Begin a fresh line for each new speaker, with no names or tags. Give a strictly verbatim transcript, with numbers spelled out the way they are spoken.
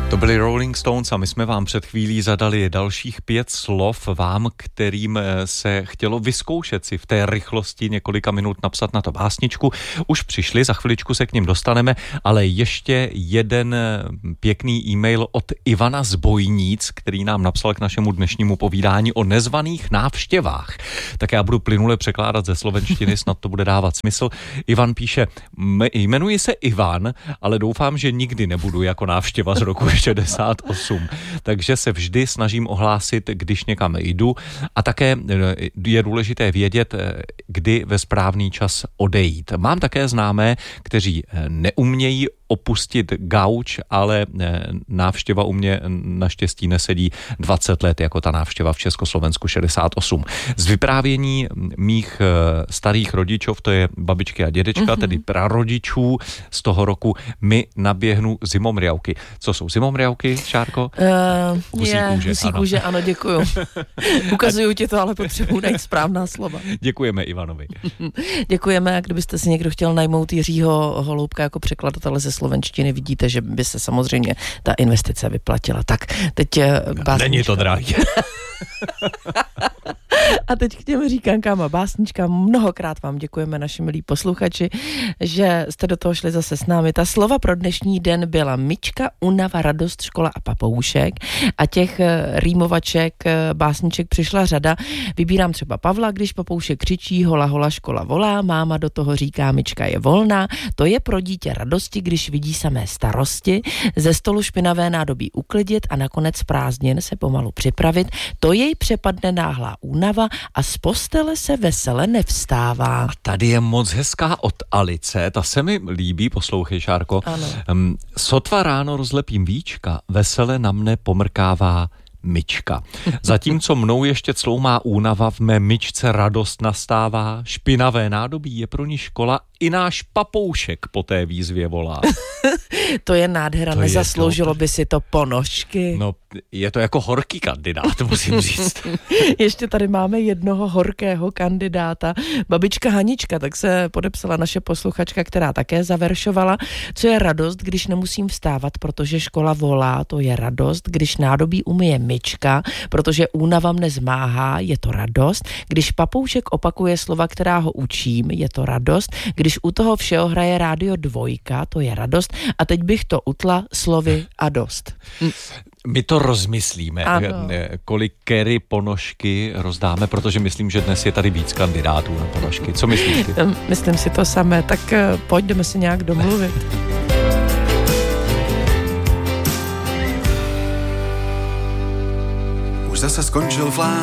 To byli Rolling Stones a my jsme vám před chvílí zadali dalších pět slov vám, kterým se chtělo vyzkoušet si v té rychlosti několika minut napsat na to básničku. Už přišli, za chviličku se k nim dostaneme, ale ještě jeden pěkný e-mail od Ivana z Bojníc, který nám napsal k našemu dnešnímu povídání o nezvaných návštěvách. Tak já budu plynule překládat ze slovenštiny, snad to bude dávat smysl. Ivan píše, jmenuji se Ivan, ale doufám, že nikdy nebudu jako návštěva z roku šedesát osm. Takže se vždy snažím ohlásit, když někam jdu, a také je důležité vědět, kdy ve správný čas odejít. Mám také známé, kteří neumějí opustit gauč, ale návštěva u mě naštěstí nesedí dvacet let, jako ta návštěva v Československu šedesát osm. Z vyprávění mých starých rodičov, to je babičky a dědečka, mm-hmm. tedy prarodičů z toho roku, mi naběhnu zimomriavky. Co jsou zimomriavky, Šárko?
Uh, husí je, kůže, husí ano. kůže, ano, děkuju. Ukazuju ti to, ale potřebuji najít správná slova.
Děkujeme Ivanovi.
Děkujeme, a kdybyste si někdo chtěl najmout Jiřího Holoubka jako překladatele ze slovenštiny, vidíte, že by se samozřejmě ta investice vyplatila. Tak, teď básnička.
Není to drahý.
A teď k těm říkankám a básničkám. Mnohokrát vám děkujeme, naši milí posluchači, že jste do toho šli zase s námi. Ta slova pro dnešní den byla myčka, únava, radost, škola a papoušek. A těch rýmovaček, básniček přišla řada. Vybírám třeba Pavla, když papoušek křičí, hola, hola, škola volá, máma do toho říká, myčka je volná. To je pro dítě radosti, když vidí samé starosti. Ze stolu špinavé nádobí uklidit a nakonec prázdnin se pomalu připravit. To jej přepadne náhlá únava a z postele se vesele nevstává.
A tady je moc hezká od Alice, ta se mi líbí, poslouchej, Šárko.
Ano.
Um, sotva ráno rozlepím víčka, vesele na mne pomrkává myčka. Zatímco mnou ještě cloumá únava, v mé myčce radost nastává, špinavé nádobí je pro ní škola, i náš papoušek po té výzvě volá.
To je nádhera, to nezasloužilo to... by si to ponožky.
No, je to jako horký kandidát, musím říct.
Ještě tady máme jednoho horkého kandidáta. Babička Hanička, tak se podepsala naše posluchačka, která také zaveršovala. Co je radost, když nemusím vstávat, protože škola volá, to je radost. Když nádobí umyje myčka, protože únava mne zmáhá, je to radost. Když papoušek opakuje slova, která ho učím, je to radost. Když u toho všeho hraje rádio dvojka, to je radost. A teď bych to utla slovy a dost.
My to rozmyslíme,
ano.
kolik kery ponožky rozdáme, protože myslím, že dnes je tady víc kandidátů na ponožky. Co myslíš ty?
Myslím si to samé, tak pojď, jdeme si nějak domluvit.
Už zase skončil vlá.